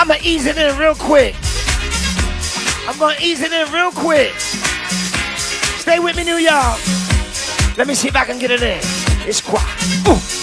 I'ma ease it in real quick. I'm gonna ease it in real quick. Stay with me, New York. Let me see if I can get it in. It's quiet.